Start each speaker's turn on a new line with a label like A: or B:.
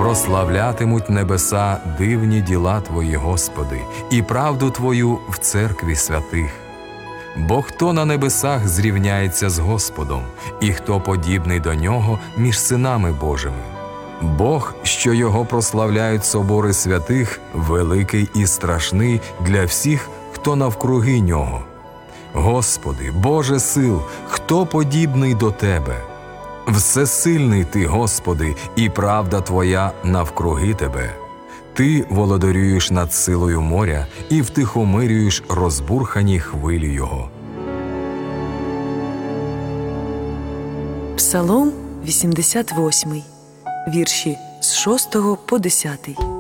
A: Прославлятимуть небеса дивні діла Твої, Господи, і правду Твою в церкві святих. Бо хто на небесах зрівняється з Господом, і хто подібний до Нього між синами Божими? Бог, що Його прославляють собори святих, великий і страшний для всіх, хто навкруги Нього. Господи, Боже сил, хто подібний до Тебе? Всесильний Ти, Господи, і правда Твоя навкруги Тебе. Ти володарюєш над силою моря і втихомирюєш розбурхані хвилі його.
B: Псалом 88, вірші з 6 по 10.